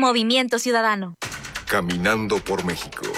Movimiento Ciudadano. Caminando por México.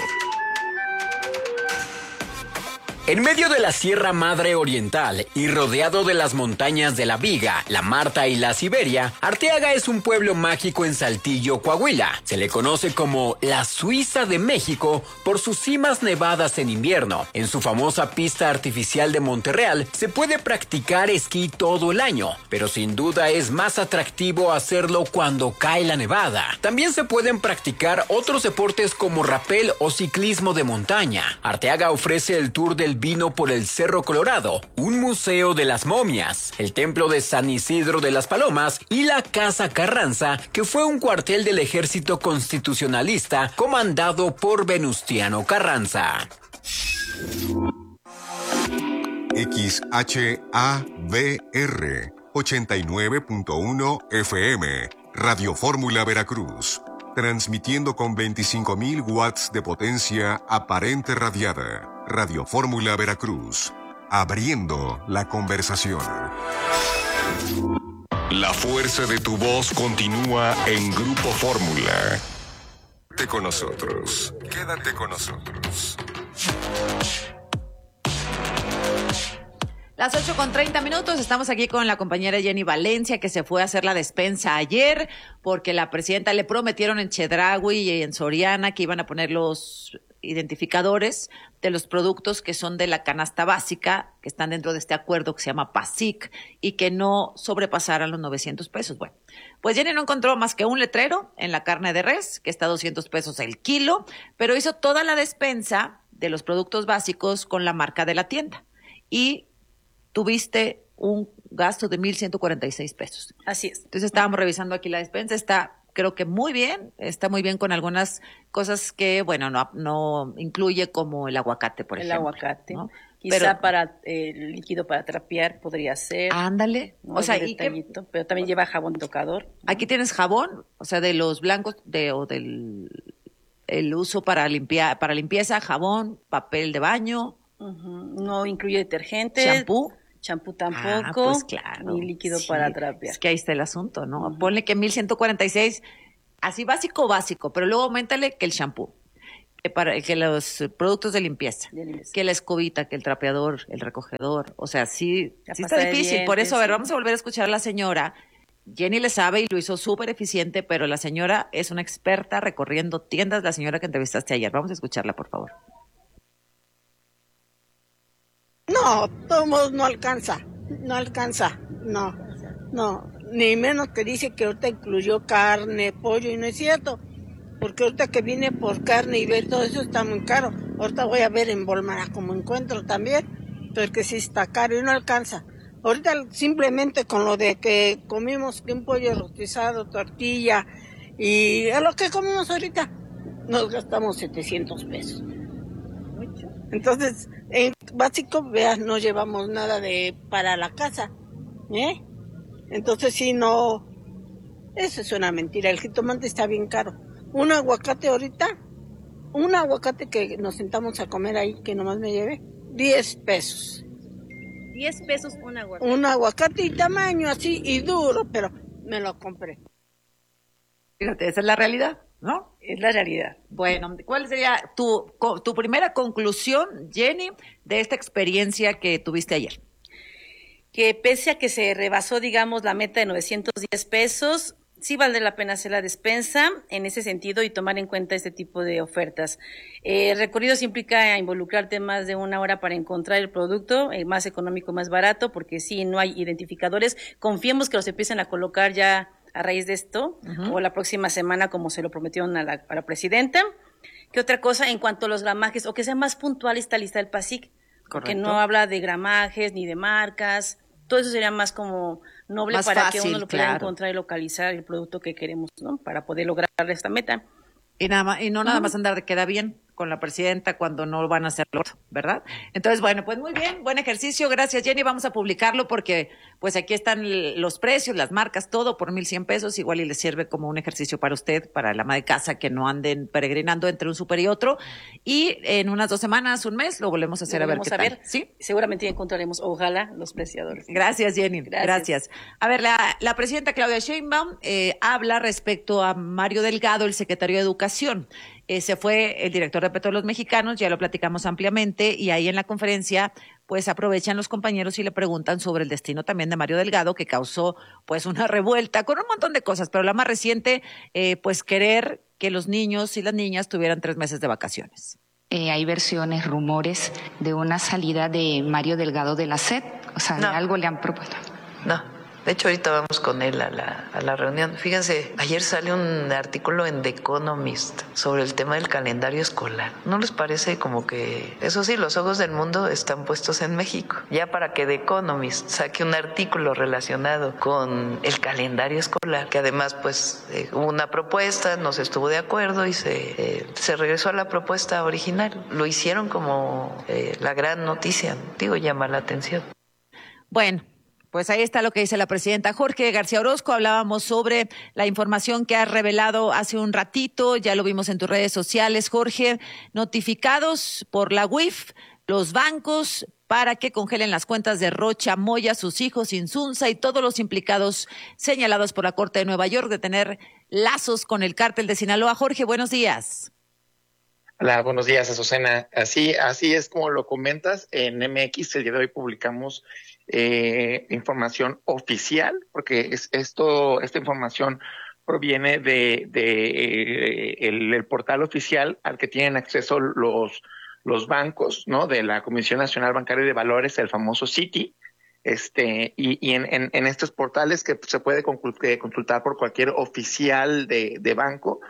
En medio de la Sierra Madre Oriental y rodeado de las montañas de la Viga, la Marta y la Siberia, Arteaga es un pueblo mágico en Saltillo, Coahuila. Se le conoce como la Suiza de México por sus cimas nevadas en invierno. En su famosa pista artificial de Monterreal se puede practicar esquí todo el año, pero sin duda es más atractivo hacerlo cuando cae la nevada. También se pueden practicar otros deportes como rapel o ciclismo de montaña. Arteaga ofrece el tour del vino por el Cerro Colorado, un museo de las momias, el templo de San Isidro de las Palomas y la Casa Carranza, que fue un cuartel del ejército constitucionalista comandado por Venustiano Carranza. XHABR 89.1 FM, Radio Fórmula Veracruz, transmitiendo con 25.000 watts de potencia aparente radiada. Radio Fórmula Veracruz, abriendo la conversación. La fuerza de tu voz continúa en Grupo Fórmula. Quédate con nosotros. Quédate con nosotros. Las 8:30, estamos aquí con la compañera Jenny Valencia, que se fue a hacer la despensa ayer, porque la presidenta le prometieron en Chedraui y en Soriana que iban a poner los identificadores de los productos que son de la canasta básica, que están dentro de este acuerdo que se llama PASIC, y que no sobrepasaran los 900 pesos. Bueno, pues Jenny no encontró más que un letrero en la carne de res, que está a 200 pesos el kilo, pero hizo toda la despensa de los productos básicos con la marca de la tienda. Y tuviste un gasto de 1,146 pesos. Así es. Entonces estábamos revisando aquí la despensa, creo que está muy bien con algunas cosas que, bueno, no incluye, como el aguacate, por ejemplo. El aguacate. ¿no? Quizá Pero, para el líquido para trapear podría ser. Ándale. O sea, detallito, pero también lleva jabón tocador, ¿no? Aquí tienes jabón, o sea, de los blancos o del el uso para limpieza, jabón, papel de baño. No incluye detergente. Champú tampoco. Pues claro. Ni líquido para trapear. Es que ahí está el asunto, ¿no? Ponle que 1,146, así básico, pero luego auméntale que el champú, que los productos de limpieza, que la escobita, que el trapeador, el recogedor, o sea, sí está difícil. Por eso, a ver, vamos a volver a escuchar a la señora. Jenny le sabe y lo hizo súper eficiente, pero la señora es una experta recorriendo tiendas, la señora que entrevistaste ayer. Vamos a escucharla, por favor. No, todos no alcanza, no, ni menos que dice que ahorita incluyó carne, pollo, y no es cierto, porque ahorita que viene por carne y ve todo eso está muy caro. Ahorita voy a ver en Volmara como encuentro también, pero que sí está caro y no alcanza. Ahorita simplemente con lo de que comimos un pollo rostizado, tortilla, y a lo que comemos ahorita, nos gastamos 700 pesos. Entonces, en básico, veas, no llevamos nada para la casa, ¿eh? Entonces, sí, no, eso es una mentira. El jitomate está bien caro. Un aguacate que nos sentamos a comer ahí, que nomás me lleve, 10 pesos. 10 pesos un aguacate. Un aguacate y tamaño así, y duro, pero me lo compré. Fíjate, esa es la realidad, ¿no? Es la realidad. Bueno, ¿cuál sería tu primera conclusión, Jenny, de esta experiencia que tuviste ayer? Que pese a que se rebasó, digamos, la meta de 910 pesos, sí vale la pena hacer la despensa en ese sentido y tomar en cuenta este tipo de ofertas. El recorrido sí implica involucrarte más de 1 hora para encontrar el producto más económico, más barato, porque sí, no hay identificadores. Confiemos que los empiecen a colocar ya a raíz de esto, o la próxima semana, como se lo prometieron a la presidenta. ¿Qué otra cosa? En cuanto a los gramajes, o que sea más puntual esta lista del PASIC, que no habla de gramajes ni de marcas, todo eso sería más como noble, más para fácil, que uno lo pueda encontrar y localizar el producto que queremos, ¿no? Para poder lograr esta meta. Y no nada más andar de queda bien, con la presidenta cuando no van a hacerlo, ¿verdad? Entonces, bueno, pues muy bien, buen ejercicio, gracias Jenny, vamos a publicarlo porque pues aquí están los precios, las marcas, todo por 1,100 pesos, igual y les sirve como un ejercicio para usted, para la ama de casa, que no anden peregrinando entre un súper y otro, y en unas 2 semanas, un mes, lo volvemos a hacer a ver qué tal. ¿Sí? Seguramente encontraremos, ojalá, los preciadores. Gracias Jenny, gracias. A ver, la presidenta Claudia Sheinbaum habla respecto a Mario Delgado, el secretario de Educación. Se fue el director de Petróleos Mexicanos, ya lo platicamos ampliamente, y ahí en la conferencia pues aprovechan los compañeros y le preguntan sobre el destino también de Mario Delgado, que causó pues una revuelta con un montón de cosas, pero la más reciente, pues querer que los niños y las niñas tuvieran 3 meses de vacaciones. Hay versiones, rumores de una salida de Mario Delgado de la SEP, o sea, No. de algo le han propuesto. No, de hecho ahorita vamos con él a la reunión. Fíjense, ayer salió un artículo en The Economist sobre el tema del calendario escolar. ¿No les parece como que, eso sí, los ojos del mundo están puestos en México? Ya para que The Economist saque un artículo relacionado con el calendario escolar, que además pues hubo una propuesta, no se estuvo de acuerdo y se regresó a la propuesta original. Lo hicieron como la gran noticia, digo, llama la atención. Bueno, pues ahí está lo que dice la presidenta. Jorge García Orozco, hablábamos sobre la información que has revelado hace un ratito, ya lo vimos en tus redes sociales, Jorge, notificados por la UIF, los bancos para que congelen las cuentas de Rocha Moya, sus hijos, Insunza y todos los implicados señalados por la Corte de Nueva York de tener lazos con el cártel de Sinaloa. Jorge, buenos días. Hola, buenos días, Azucena. Así es como lo comentas. En MX el día de hoy publicamos información oficial, porque esta información proviene de el portal oficial al que tienen acceso los bancos, ¿no? De la Comisión Nacional Bancaria de Valores, el famoso Citi. Y en estos portales que se puede consultar por cualquier oficial de banco.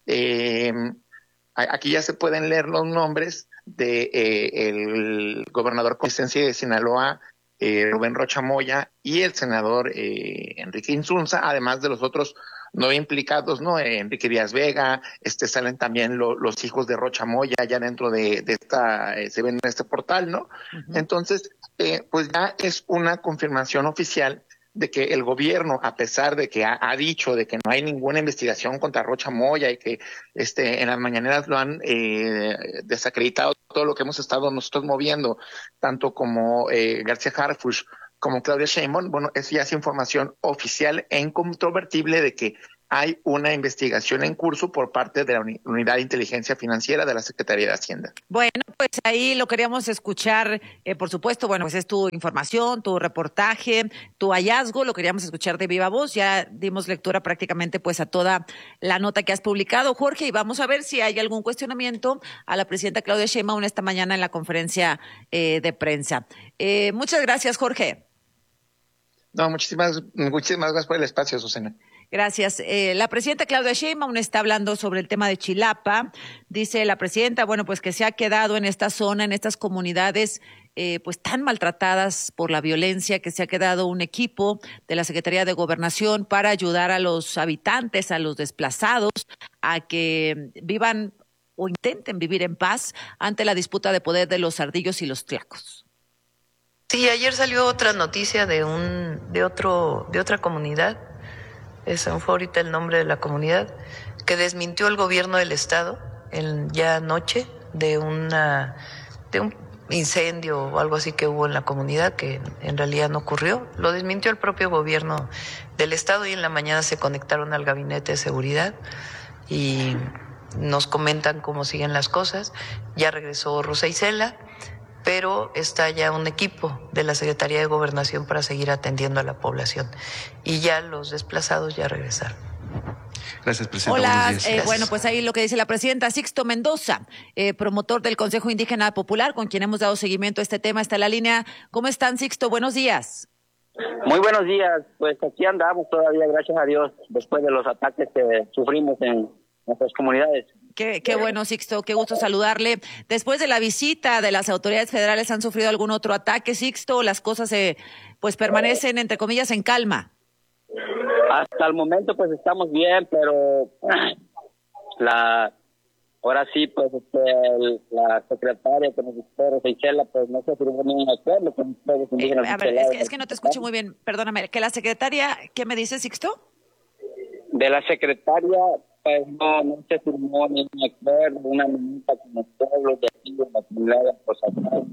Aquí ya se pueden leer los nombres de el gobernador con licencia de Sinaloa, Rubén Rocha Moya, y el senador Enrique Insunza, además de los otros 9 implicados, ¿no? Enrique Díaz Vega, salen también los hijos de Rocha Moya ya dentro de esta, se ven en este portal, ¿no? Uh-huh. Entonces, pues ya es una confirmación oficial de que el gobierno, a pesar de que ha dicho de que no hay ninguna investigación contra Rocha Moya y que en las mañaneras lo han desacreditado todo lo que hemos estado nosotros moviendo, tanto como García Harfuch como Claudia Sheinbaum, bueno, eso ya es información oficial e incontrovertible de que hay una investigación en curso por parte de la Unidad de Inteligencia Financiera de la Secretaría de Hacienda. Bueno, pues ahí lo queríamos escuchar, por supuesto, bueno, pues es tu información, tu reportaje, tu hallazgo, lo queríamos escuchar de viva voz, ya dimos lectura prácticamente pues a toda la nota que has publicado, Jorge, y vamos a ver si hay algún cuestionamiento a la presidenta Claudia Sheinbaum esta mañana en la conferencia de prensa. Muchas gracias, Jorge. No, muchísimas gracias por el espacio, Susana. Gracias. La presidenta Claudia Sheinbaum está hablando sobre el tema de Chilapa. Dice la presidenta, bueno, pues que se ha quedado en esta zona, en estas comunidades, pues tan maltratadas por la violencia, que se ha quedado un equipo de la Secretaría de Gobernación para ayudar a los habitantes, a los desplazados, a que vivan o intenten vivir en paz ante la disputa de poder de los ardillos y los tlacos. Sí, ayer salió otra noticia de otra comunidad. Ese fue ahorita el nombre de la comunidad, que desmintió el gobierno del estado ya anoche de un incendio o algo así que hubo en la comunidad, que en realidad no ocurrió. Lo desmintió el propio gobierno del estado y en la mañana se conectaron al gabinete de seguridad y nos comentan cómo siguen las cosas. Ya regresó Rosa Isela, pero está ya un equipo de la Secretaría de Gobernación para seguir atendiendo a la población. Y ya los desplazados ya regresaron. Gracias, presidenta. Hola, bueno, pues ahí lo que dice la presidenta. Sixto Mendoza, promotor del Consejo Indígena Popular, con quien hemos dado seguimiento a este tema, está en la línea. ¿Cómo están, Sixto? Buenos días. Muy buenos días. Pues aquí andamos todavía, gracias a Dios, después de los ataques que sufrimos en nuestras comunidades. Qué bueno, Sixto, qué gusto saludarle. Después de la visita de las autoridades federales, ¿han sufrido algún otro ataque, Sixto? ¿Las cosas pues permanecen, entre comillas, en calma? Hasta el momento pues estamos bien, pero ahora sí, pues la secretaria que nos dijo, Seychella, pues no se firmó ningún acuerdo con ustedes indígenas. A ver, es que no te escucho muy bien, perdóname. ¿Que la secretaria, qué me dice, Sixto? De la secretaria, pues no se firmó ningún acuerdo, una minuta con los pueblos de aquí de la comunidad de Posacá.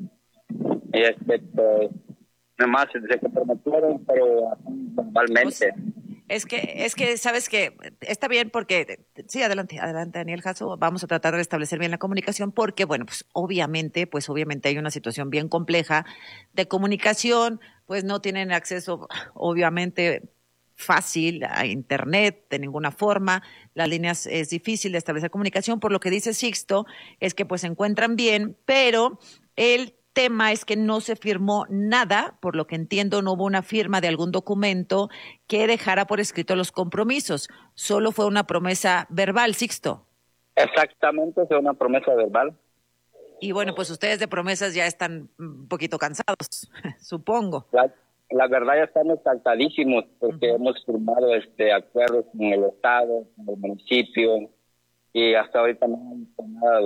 Pues, nomás se comprometieron, pero verbalmente. Es que sabes que está bien porque, sí, adelante, Daniel Jasso, vamos a tratar de establecer bien la comunicación porque, bueno, pues obviamente hay una situación bien compleja de comunicación, pues no tienen acceso, obviamente, fácil a internet de ninguna forma, las líneas es difícil de establecer comunicación, por lo que dice Sixto es que pues se encuentran bien, pero el tema es que no se firmó nada, por lo que entiendo no hubo una firma de algún documento que dejara por escrito los compromisos, solo fue una promesa verbal, Sixto. Exactamente, fue una promesa verbal. Y bueno, pues ustedes de promesas ya están un poquito cansados, supongo. La verdad ya estamos cansadísimos porque hemos firmado acuerdos con el Estado, con el municipio, y hasta ahorita no hemos visto nada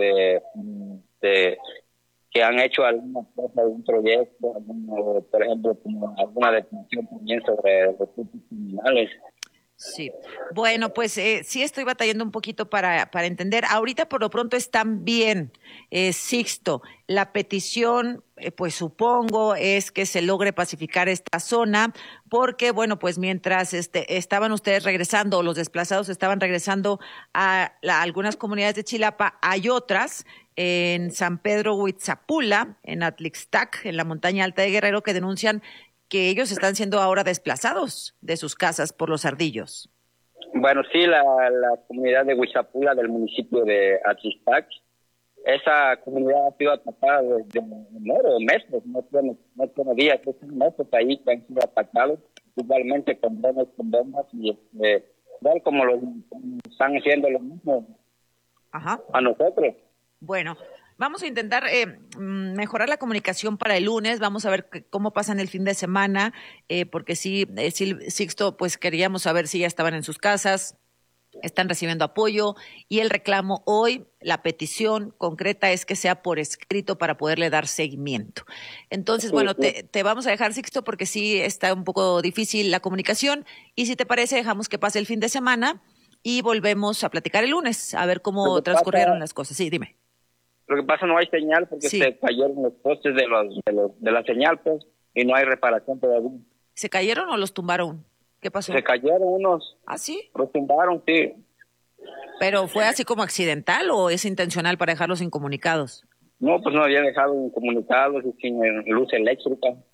de que han hecho alguna cosa, algún proyecto, por ejemplo, como alguna detención también sobre los grupos criminales. Sí, bueno, pues sí estoy batallando un poquito para entender. Ahorita por lo pronto están bien, Sixto. La petición, pues supongo, es que se logre pacificar esta zona, porque bueno, pues mientras estaban ustedes regresando, o los desplazados estaban regresando a algunas comunidades de Chilapa, hay otras en San Pedro Huitzapula, en Atlixtac, en la montaña alta de Guerrero, que denuncian que ellos están siendo ahora desplazados de sus casas por los ardillos. Bueno, sí, la comunidad de Huitzapula del municipio de Atlixtac, esa comunidad ha sido atacada desde enero, meses, no tiene días, es meses ahí que han sido atacados, igualmente con drones, con bombas, y igual como los están haciendo lo mismo a nosotros. Bueno, vamos a intentar mejorar la comunicación para el lunes. Vamos a ver cómo pasan el fin de semana, porque sí, Sixto, pues queríamos saber si ya estaban en sus casas, están recibiendo apoyo, y el reclamo hoy, la petición concreta es que sea por escrito para poderle dar seguimiento. Entonces, bueno, te vamos a dejar, Sixto, porque sí está un poco difícil la comunicación, y si te parece, dejamos que pase el fin de semana y volvemos a platicar el lunes, a ver cómo transcurrieron las cosas. Sí, dime. Lo que pasa, no hay señal porque se cayeron los postes de la señal, pues, y no hay reparación todavía. ¿Se cayeron o los tumbaron? ¿Qué pasó? Se cayeron unos. ¿Ah, sí? Los tumbaron, sí. ¿Pero fue así como accidental o es intencional para dejarlos incomunicados? No, pues no habían dejado incomunicados y sin luz eléctrica.